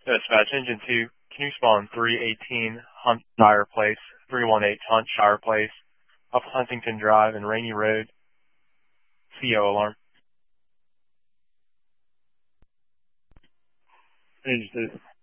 Dispatch, Engine 2, can you spawn 318 Hunt Shire Place, 318 Hunt Shire Place, up Huntington Drive and Rainy Road, CO alarm. Engine 2.